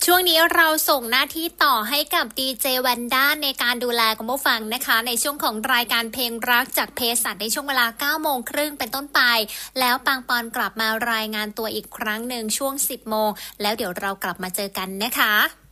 ช่วงนี้เราส่งหน้าที่ต่อให้กับดีเจแวนด้าในการดูแลคุณผู้ฟังนะคะในช่วงของรายการเพลงรักจากเพสัชในช่วงเวลา 9 โมงครึ่งเป็นต้นไปแล้วปังปอนกลับมารายงานตัวอีกครั้งหนึ่งช่วง 10 โมงแล้วเดี๋ยวเรากลับมาเจอกันนะคะ